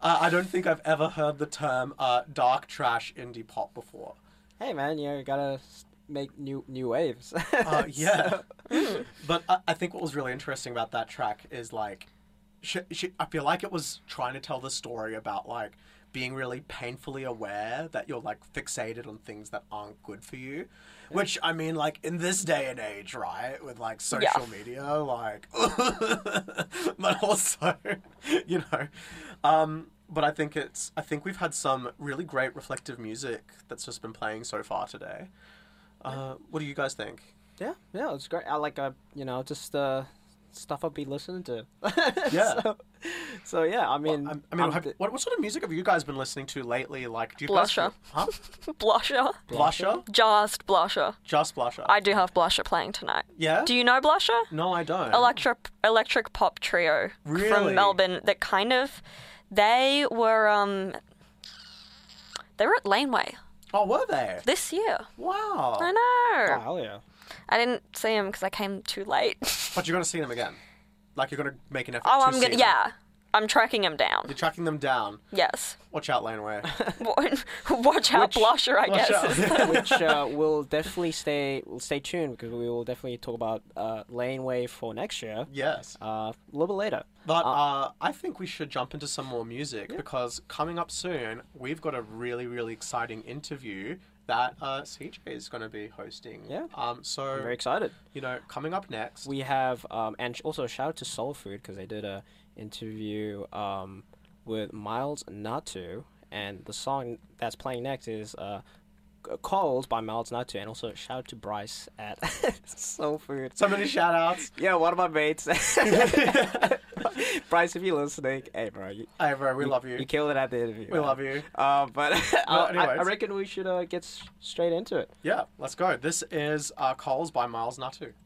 I don't think I've ever heard the term dark trash indie pop before. Hey man, you gotta make new waves. Yeah. But I think what was really interesting about that track is like, I feel like it was trying to tell the story about like being really painfully aware that you're like fixated on things that aren't good for you. Which, I mean, like, in this day and age, right, with, like, social media, like, but also, you know, but I think we've had some really great reflective music that's just been playing so far today. What do you guys think? Yeah, it's great. I like, just stuff I'll be listening to. Yeah. So yeah, I mean... what sort of music have you guys been listening to lately? Like, do you Blusher. Huh? Blusher. Blusher? Just Blusher. Just Blusher. I do have Blusher playing tonight. Yeah? Do you know Blusher? No, I don't. Electric pop trio Really? from Melbourne that kind of... They were at Laneway Oh, were they? this year. Wow. I Oh, know. hell yeah. I didn't see them because I came too late. But you're going to see them again? Like, you're going to make an effort Oh, to I'm see gonna. them? Yeah, I'm tracking him down. You're tracking them down. Yes. Watch out, Laneway. Watch out, Blusher. I Watch guess. out. Which we'll definitely stay tuned because we will definitely talk about Laneway for next year. Yes. A little bit later. But I think we should jump into some more music because coming up soon, we've got a really, really exciting interview that CJ is going to be hosting. Yeah. So I'm very excited. You know, coming up next, We have, and also shout out to Soul Food because they did a interview with Miles Natu, and the song that's playing next is Called by Miles Natu, and also shout out to Bryce at Soul Food. so many shout outs. Yeah, one of my mates. Bryce, if you're listening, hey bro, Hey, bro, we love you. You killed it at the interview. We love you. But I anyways. reckon we should get straight into it. Yeah, let's go. This is Coles by Miles Natu.